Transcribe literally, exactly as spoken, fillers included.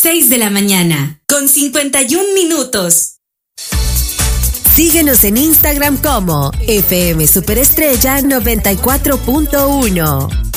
seis de la mañana, con cincuenta y un minutos. Síguenos en Instagram como F M Superestrella noventa y cuatro punto uno.